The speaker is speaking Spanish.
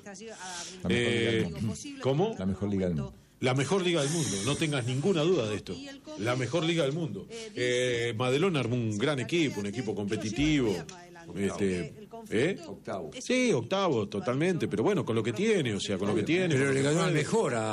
¿Cómo? La mejor liga del mundo. La mejor liga del mundo, no tengas ninguna duda de esto. La mejor liga del mundo. Madelón armó un gran equipo, un equipo competitivo. Octavo. Sí, octavo, totalmente, pero bueno, con lo que tiene, o sea, con lo que tiene. Pero le ganó al mejor